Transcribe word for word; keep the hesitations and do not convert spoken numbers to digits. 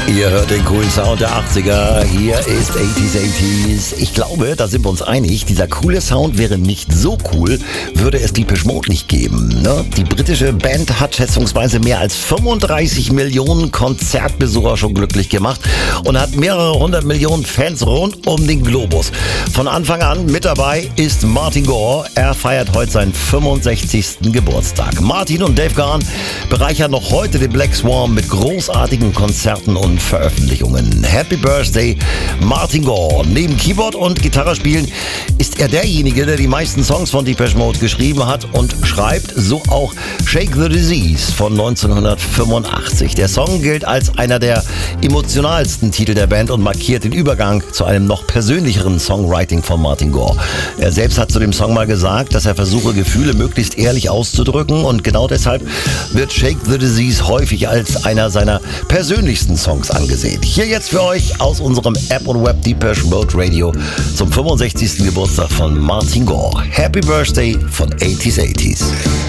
Ihr hört den coolen Sound der achtziger. Hier ist achtziger achtziger. Ich glaube, da sind wir uns einig, dieser coole Sound wäre nicht so cool, würde es Depeche Mode nicht geben. Ne? Die britische Band hat schätzungsweise mehr als fünfunddreißig Millionen Konzertbesucher schon glücklich gemacht und hat mehrere hundert Millionen Fans rund um den Globus. Von Anfang an mit dabei ist Martin Gore. Er feiert heute seinen fünfundsechzigsten Geburtstag. Martin und Dave Gahan bereichern noch heute den Black Swan mit großartigen Konzerten und Veröffentlichungen. Happy Birthday, Martin Gore. Neben Keyboard und Gitarre spielen ist er derjenige, der die meisten Songs von Depeche Mode geschrieben hat und schreibt, so auch Shake the Disease von neunzehnhundertfünfundachtzig. Der Song gilt als einer der emotionalsten Titel der Band und markiert den Übergang zu einem noch persönlicheren Songwriting von Martin Gore. Er selbst hat zu dem Song mal gesagt, dass er versuche, Gefühle möglichst ehrlich auszudrücken, und genau deshalb wird Shake the Disease häufig als einer seiner persönlichsten Songs angesehen. Hier jetzt für euch aus unserem App und Web Depeche Mode Radio zum fünfundsechzigsten Geburtstag von Martin Gore. Happy Birthday von achtziger achtziger.